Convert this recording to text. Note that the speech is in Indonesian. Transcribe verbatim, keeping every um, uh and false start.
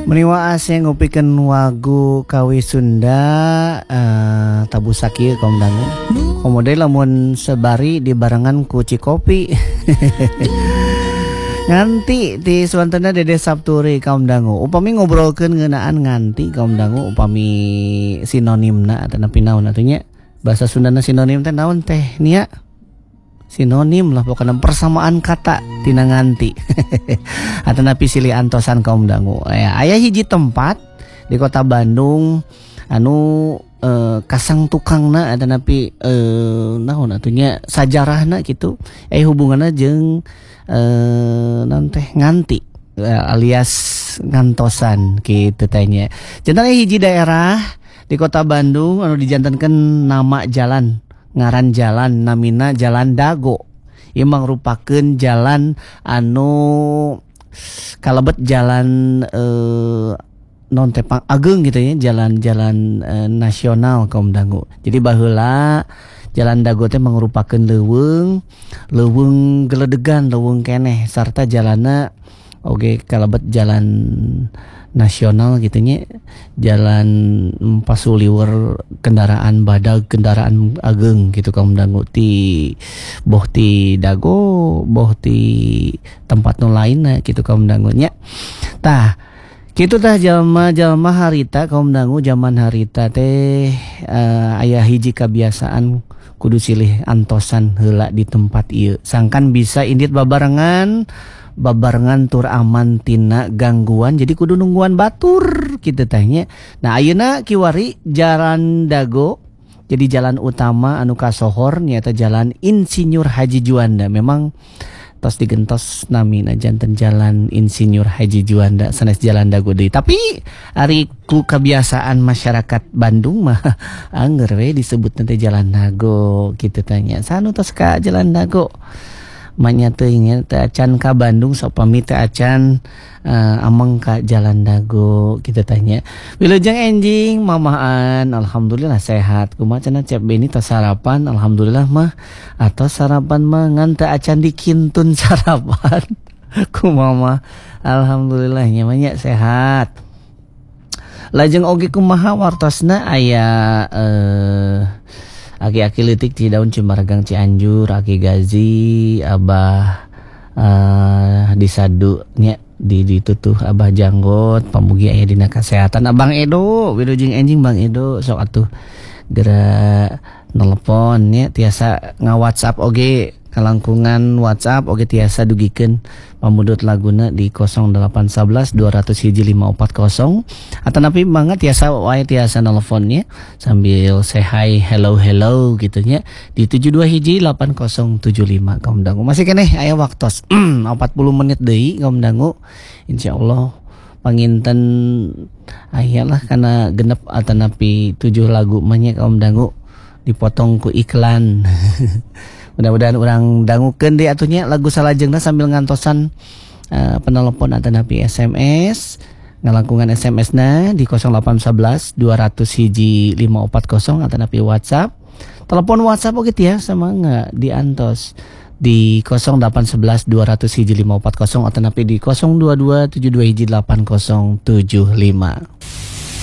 Meniwa ase ngopikeun wagu kawi Sunda uh, tabu sakieu kaum dangu. Komode lamun sebari dibarengan ku Cikopi. Nganti di suantana Dede Sapturi kaum dangu. Upami ngobrolkeun ngeunaan nganti kaum dangu upami sinonimna atanapi naon atunya. Bahasa Sundana sinonim teh naon teh nia? Sinonim lah pokoknya persamaan kata tina nganti. Atanapi silih antosan kaum dangu. Ya, aya hiji tempat di Kota Bandung anu eh, kasang tukangna atanapi eh, naon atunya sajarahna gitu. Eh hubunganna jeung eh naon teh nganti alias ngantosan gitu tanya. Jantan hiji daerah di Kota Bandung anu dijantankeun nama jalan ngaran jalan namina Jalan Dago. Ieu mangrupakeun jalan anu kalebet jalan eh, non tepang ageng gitu ya, jalan-jalan eh, nasional kaum dangu. Jadi baheula Jalan Dago teh mangrupakeun leuweung, leuweung geledegan, leuweung keneh sarta jalanna oge kalebet jalan nasional gitu nya, jalan pasuliweur kendaraan badag, kendaraan ageng gitu kaum dangu ti boh ti Dago, boh ti tempat nu lainna gitu kaum dangu nya. Tah kitu tah jalma-jalma harita kaum dangu zaman harita teh uh, aya hiji kabiasaan kudu silih antosan heula di tempat ieu. Sangkan bisa indit babarengan babarengan tur aman tina gangguan, jadi kudu nungguan batur kitu teh nya. Nah ayeuna kiwari Jalan Dago jadi jalan utama anu kasohor nyaeta Jalan Insinyur Haji Juanda. Memang tos digentos namina janten Jalan Insinyur Haji Juanda sanes Jalan Dago deui. Tapi ari ku kebiasaan masyarakat Bandung mah angger we disebut nanti Jalan Dago kitu tanya. Sanu tos ka Jalan Dago manya teuing nya teh acan ka Bandung sok pamit teh acan uh, ameng ka Jalan Dago kitu tanya. Wilujeng enjing mamahan alhamdulillah sehat. Kumaha cenah Cep Beni tos sarapan alhamdulillah mah. Atau sarapan mah ngan teh acan dikintun sarapan. Kumaha mah alhamdulillah nya mah nya sehat. Lajeng oge kumaha wartosna aya eh aki-aki leutik di daun Cimargang Cianjur, Aki Gazi, Abah uh, di Sadu nya di ditutuh Abah Janggot, pamugi aya dina kesehatan. Abang Edo, wilujeng enjing Bang Edo sok atuh geura nelpon nya tiasa nga-WhatsApp oge kalangkungan WhatsApp oge tiasa dugikeun pamudut laguna di nol delapan satu satu dua nol satu lima empat nol atanapi mangga tiasa wae tiasa nelponnya sambil say hi hello hello gitu nya di tujuh dua hiji delapan nol tujuh lima kaum dangu. Masih keneh aya waktos empat puluh menit deui kaum dangu. Insyaallah panginten ayalah kana genep atanapi tujuh lagu mah nya kaum dangu dipotong ku iklan. Mudah-mudahan orang dangukeun deui atunya lagu salajengna sambil ngantosan uh, penelepon atanapi S M S ngalangkungan S M S-na di nol delapan satu satu dua nol satu lima empat nol atanapi WhatsApp. Telepon WhatsApp oge tiasa sama enggak diantos di nol delapan satu satu dua nol satu lima empat nol atanapi di nol dua dua tujuh dua satu delapan nol tujuh lima.